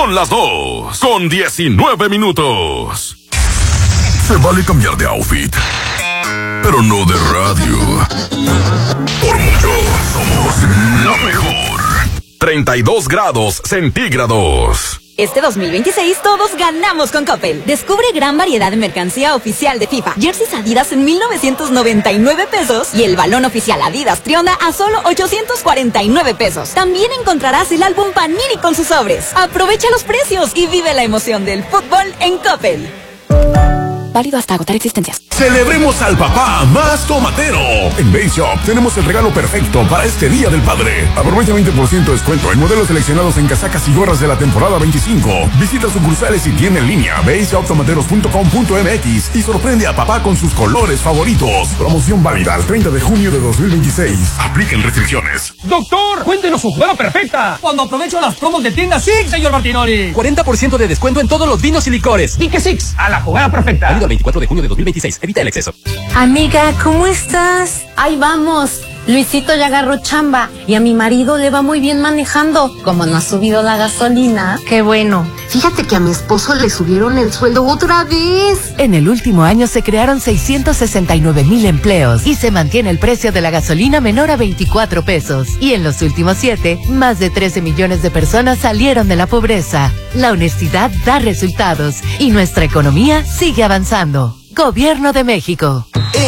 Son las 2:19. Se vale cambiar de outfit, pero no de radio. Por mucho, somos la mejor. 32 grados centígrados. Este 2026 todos ganamos con Coppel. Descubre gran variedad de mercancía oficial de FIFA. Jerseys Adidas en 1,999 pesos y el balón oficial Adidas Trionda a solo 849 pesos. También encontrarás el álbum Panini con sus sobres. Aprovecha los precios y vive la emoción del fútbol en Coppel. Válido hasta agotar existencias. Celebremos al papá más tomatero. En Base Shop tenemos el regalo perfecto para este Día del Padre. Aprovecha 20% de descuento en modelos seleccionados en casacas y gorras de la temporada 25. Visita sucursales y tienda en línea baseshoptomateros.com.mx y sorprende a papá con sus colores favoritos. Promoción válida al 30 de junio de 2026. Apliquen restricciones. Doctor, cuéntenos su jugada perfecta. Cuando aprovecho las promos de tienda Six, señor Martinoli. 40% de descuento en todos los vinos y licores. Dique Six, a la jugada perfecta. Válido el 24 de junio de 2026. Evita el exceso. Amiga, ¿cómo estás? Ahí vamos. Luisito ya agarró chamba y a mi marido le va muy bien manejando. Como no ha subido la gasolina. Qué bueno. Fíjate que a mi esposo le subieron el sueldo otra vez. En el último año se crearon 669,000 empleos y se mantiene el precio de la gasolina menor a 24 pesos. Y en los últimos 7, más de 13 millones de personas salieron de la pobreza. La honestidad da resultados y nuestra economía sigue avanzando. Gobierno de México.